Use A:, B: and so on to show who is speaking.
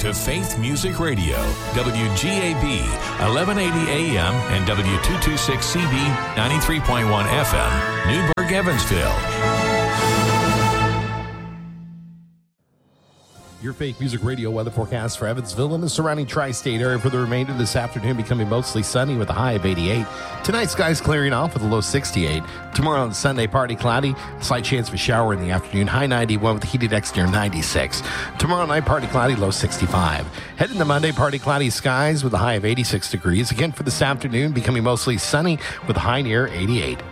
A: to Faith Music Radio, WGAB, 1180 AM and W226CB, 93.1 FM, Newburgh, Evansville.
B: Your Faith Music Radio weather forecast for Evansville and the surrounding tri-state area for the remainder of this afternoon, becoming mostly sunny with a high of 88. Tonight, skies clearing off with a low 68. Tomorrow and Sunday, partly cloudy. Slight chance of a shower in the afternoon. High 91 with a heated exterior 96. Tomorrow night, partly cloudy, low 65. Heading to Monday, partly cloudy skies with a high of 86 degrees. Again for this afternoon, becoming mostly sunny with a high near 88.